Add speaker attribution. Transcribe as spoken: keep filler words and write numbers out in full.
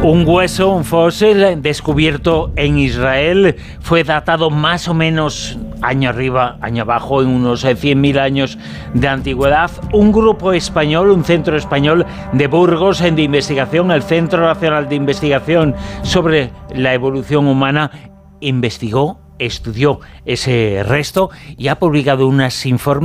Speaker 1: Un hueso, un fósil descubierto en Israel, fue datado más o menos año arriba, año abajo, en unos cien mil años de antigüedad. Un grupo español, un centro español de Burgos de investigación, el Centro Nacional de Investigación sobre la Evolución Humana, investigó, estudió ese resto y ha publicado unos informes